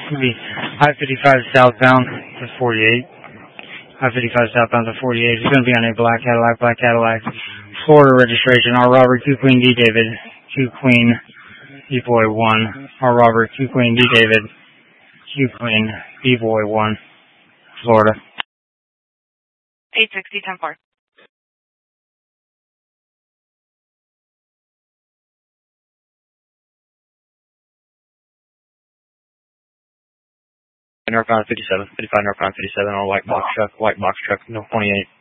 going to be I-55 southbound to 48. I-55 southbound to 48. It's going to be on a black Cadillac, Florida registration. R. Robert, Q Queen D. David, Q Queen D. Boy 1. R. Robert, Q Queen D. David, Q Queen D. Boy 1, Florida. 860, 10-4. Northbound 57, 55 northbound 57 on a white box truck, no 28.